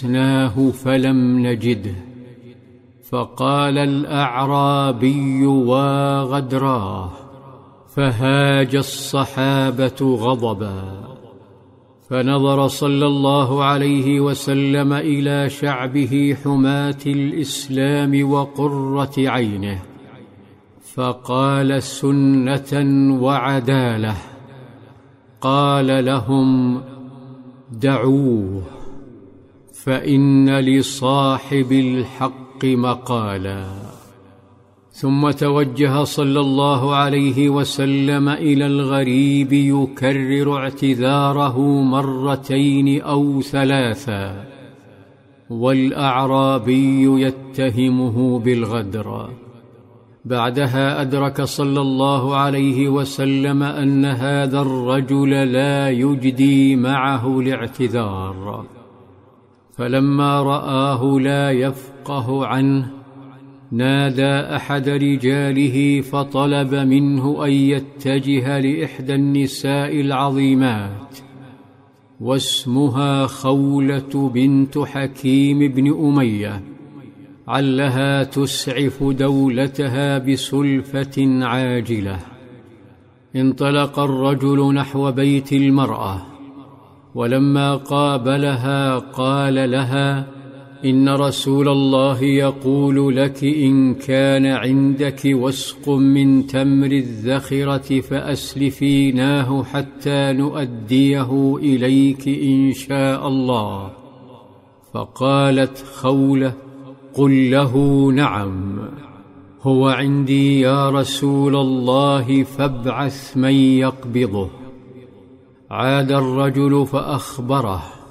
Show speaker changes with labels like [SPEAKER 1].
[SPEAKER 1] فلمسناه فلم نجده، فقال الأعرابي: وغدراه. فهاج الصحابة غضبا، فنظر صلى الله عليه وسلم إلى شعبه حماة الإسلام وقرة عينه، فقال سنة وعدالة. قال لهم: دعوه، فإن لصاحب الحق مقالا. ثم توجه صلى الله عليه وسلم إلى الغريب يكرر اعتذاره مرتين أو ثلاثا، والأعرابي يتهمه بالغدر. بعدها أدرك صلى الله عليه وسلم أن هذا الرجل لا يجدي معه الاعتذار، فلما رآه لا يفقه عنه نادى أحد رجاله فطلب منه أن يتجه لإحدى النساء العظيمات، واسمها خولة بنت حكيم بن أمية، علها تسعف دولتها بسلفة عاجلة. انطلق الرجل نحو بيت المرأة، ولما قابلها قال لها: إن رسول الله يقول لك إن كان عندك وسق من تمر الذخرة فأسلفيناه حتى نؤديه إليك إن شاء الله. فقالت خولة: قل له نعم، هو عندي يا رسول الله، فابعث من يقبضه. عاد الرجل فأخبره،